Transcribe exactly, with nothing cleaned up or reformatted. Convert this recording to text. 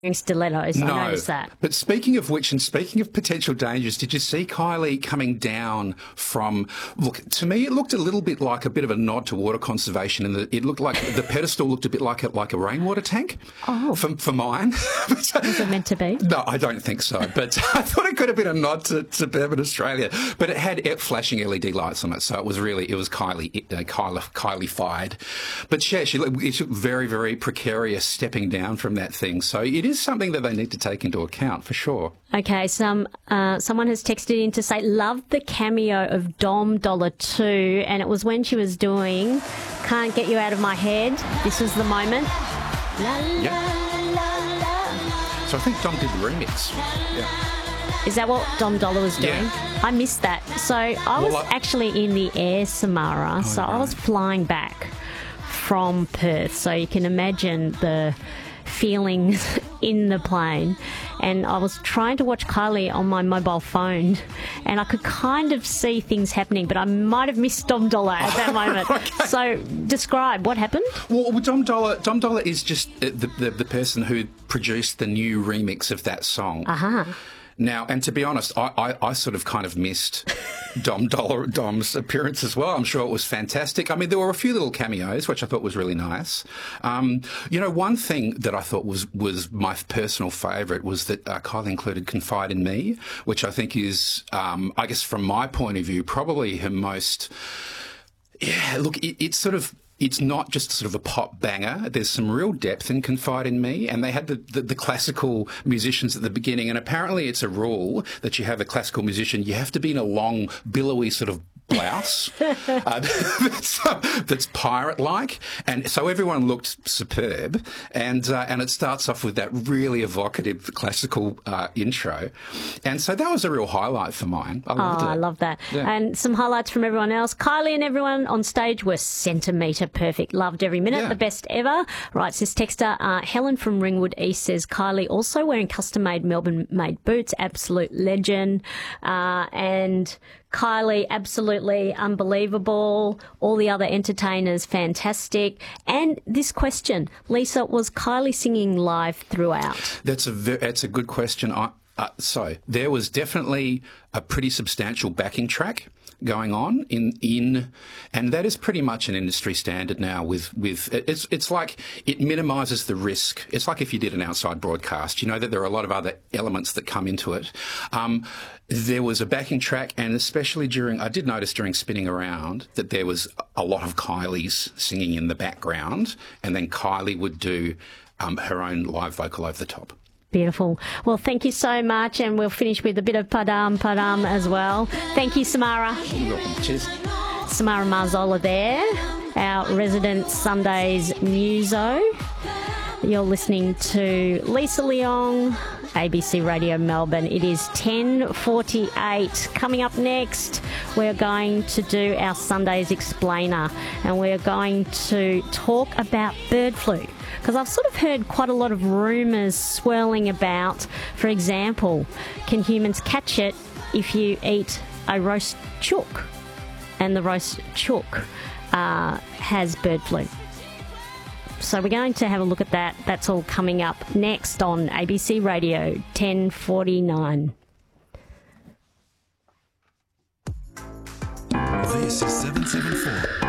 stilettos. No, I noticed that. But speaking of which, and speaking of potential dangers, did you see Kylie coming down from? Look, to me, it looked a little bit like a bit of a nod to water conservation, and it looked like the pedestal looked a bit like a like a rainwater tank. Oh, for, for mine. Was it meant to be? No, I don't think so. But I thought it could have been a nod to, to Urban Australia. But it had flashing L E D lights on it, so it was really it was Kylie uh, Kylie Kylie-fied. But yeah, she looked, she looked very very precarious stepping down from that thing. So it is something that they need to take into account for sure. Okay, some uh, someone has texted in to say, love the cameo of Dom Dollar two, and it was when she was doing Can't Get You Out of My Head. This was the moment. La, la, yeah. la, la. So I think Dom did the remix. Yeah. Is that what Dom Dollar was doing? Yeah. I missed that. So I was well, I... actually in the air, Samara, oh, so right. I was flying back from Perth, so you can imagine the feelings in the plane, and I was trying to watch Kylie on my mobile phone, and I could kind of see things happening, but I might have missed Dom Dollar at that moment. Okay. So describe what happened. Well, Dom Dollar, Dom Dollar is just the, the the person who produced the new remix of that song. Uh-huh. Now, and to be honest, I, I, I sort of kind of missed Dom Dollar, Dom's appearance as well. I'm sure it was fantastic. I mean, there were a few little cameos, which I thought was really nice. Um, you know, one thing that I thought was, was my personal favourite was that uh, Kylie included Confide in Me, which I think is, um, I guess from my point of view, probably her most... Yeah, look, it, it's sort of... It's not just sort of a pop banger. There's some real depth in Confide in Me. And they had the, the, the classical musicians at the beginning. And apparently it's a rule that you have a classical musician, you have to be in a long, billowy sort of blouse uh, that's, uh, that's pirate-like. And so everyone looked superb. And uh, and it starts off with that really evocative classical uh, intro. And so that was a real highlight for mine. I loved oh, it. I love that. Yeah. And some highlights from everyone else. Kylie and everyone on stage were centimetre perfect. Loved every minute. Yeah. The best ever. Right, says texter. Uh, Helen from Ringwood East says, Kylie also wearing custom-made Melbourne-made boots. Absolute legend. Uh, and... Kylie, absolutely unbelievable. All the other entertainers, fantastic. And this question, Lisa, was Kylie singing live throughout? That's a ve- that's a good question. I, uh, so there was definitely a pretty substantial backing track going on in in and that is pretty much an industry standard now with with it's it's like it minimises the risk. It's like if you did an outside broadcast, you know that there are a lot of other elements that come into it. Um, there was a backing track, and especially during, I did notice during Spinning Around that there was a lot of Kylie's singing in the background, and then Kylie would do um, her own live vocal over the top. Beautiful. Well, thank you so much, and we'll finish with a bit of padam padam as well. Thank you, Samara. You're welcome. Cheers. Samara Marzola there, our resident Sundays muso. You're listening to Lisa Leong, A B C Radio Melbourne. It is ten forty-eight. Coming up next, we're going to do our Sundays Explainer, and we're going to talk about bird flu. Because I've sort of heard quite a lot of rumours swirling about, for example, can humans catch it if you eat a roast chook? And the roast chook uh, has bird flu. So we're going to have a look at that. That's all coming up next on A B C Radio, ten forty-nine. This is seven seven four.